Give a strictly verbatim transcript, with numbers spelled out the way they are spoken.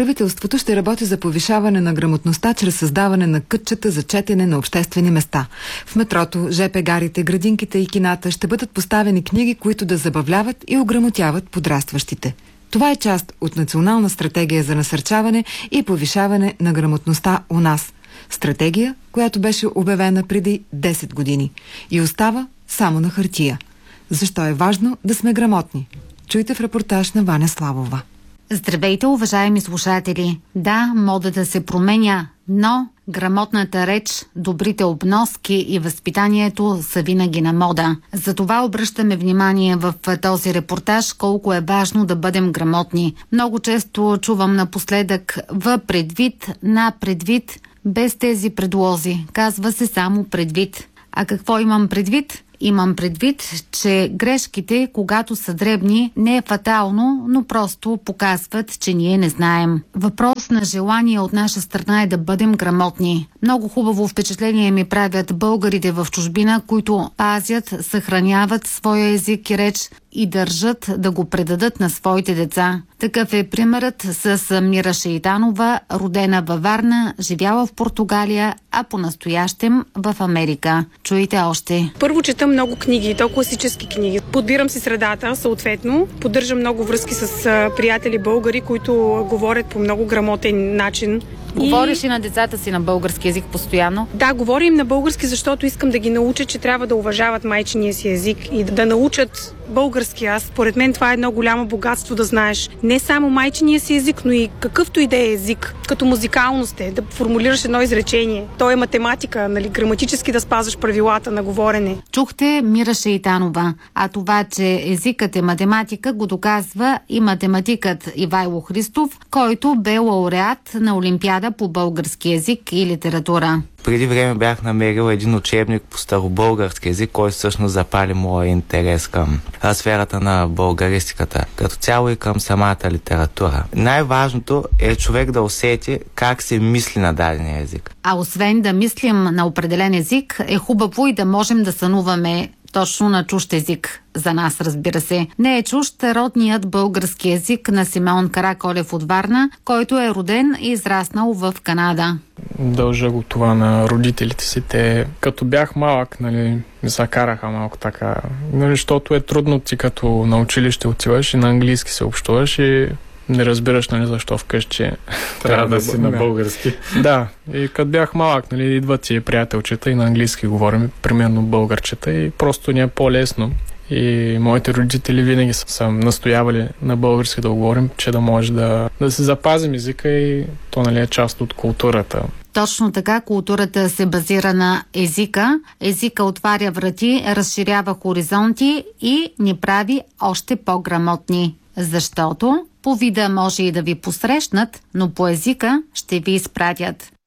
Правителството ще работи за повишаване на грамотността чрез създаване на кътчета за четене на обществени места. В метрото, жп гарите, градинките и кината ще бъдат поставени книги, които да забавляват и ограмотяват подрастващите. Това е част от Национална стратегия за насърчаване и повишаване на грамотността у нас. Стратегия, която беше обявена преди десет години и остава само на хартия. Защо е важно да сме грамотни? Чуйте в репортаж на Ваня Славова. Здравейте, уважаеми слушатели! Да, модата се променя, но грамотната реч, добрите обноски и възпитанието са винаги на мода. Затова обръщаме внимание в този репортаж колко е важно да бъдем грамотни. Много често чувам напоследък в предвид, на предвид, без тези предлози. Казва се само предвид. А какво имам предвид? Имам предвид, че грешките, когато са дребни, не е фатално, но просто показват, че ние не знаем. Въпрос на желание от наша страна е да бъдем грамотни. Много хубаво впечатление ми правят българите в чужбина, които пазят, съхраняват своя език и реч и държат да го предадат на своите деца. Такъв е примерът с Мира Шейтанова, родена във Варна, живяла в Португалия, а по-настоящем в Америка. Чуйте още. Първо чета много книги, то класически книги. Подбирам си средата, съответно. Поддържам много връзки с приятели българи, които говорят по много грамотен начин. Говориш и... и на децата си на български език постоянно? Да, говорим на български, защото искам да ги науча, че трябва да уважават майчиния си език и да научат български. Аз, според мен, това е едно голямо богатство да знаеш не само майчиния си език, но и какъвто и да е език, като музикалност е, да формулираш едно изречение. То е математика, нали, граматически да спазваш правилата на говорене. Чухте Мира Шейтанова, а това, че езикът е математика, го доказва и математикът Ивайло Христов, който бе лауреат на Олимпиада по български език и литература. Преди време бях намерил един учебник по старобългарски език, който всъщност запали моя интерес към сферата на българистиката, като цяло и към самата литература. Най-важното е човек да усети как се мисли на дадения език. А освен да мислим на определен език, е хубаво и да можем да сънуваме точно на чужд език. За нас, разбира се. Не е чужд родният български език на Симеон Караколев от Варна, който е роден и израснал в Канада. Дължа го това на родителите си. Те, като бях малък, нали, ми закараха малко така. Нали, защото е трудно ти, като на училище отиваш и на английски се общуваш и не разбираш, нали, защо вкъщи трябва да, да си на български. Да, и като бях малък, нали, идват си приятелчета и на английски говорим, примерно българчета, и просто ни е по-лесно. И моите родители винаги са, са настоявали на български да говорим, че да може да, да се запазим езика и то, нали, е част от културата. Точно така, културата се базира на езика. Езика отваря врати, разширява хоризонти и ни прави още по-грамотни. Защото по вида може и да ви посрещнат, но по езика ще ви изпратят.